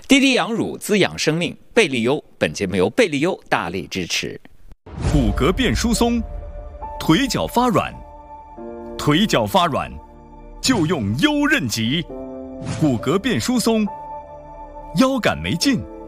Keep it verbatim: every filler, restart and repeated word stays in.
滴滴养乳滋养生命，贝利优。本节目由贝利优大力支持。 骨骼变疏松，腿脚发软，腿脚发软就用优韧脊。骨骼变疏松，腰杆没劲，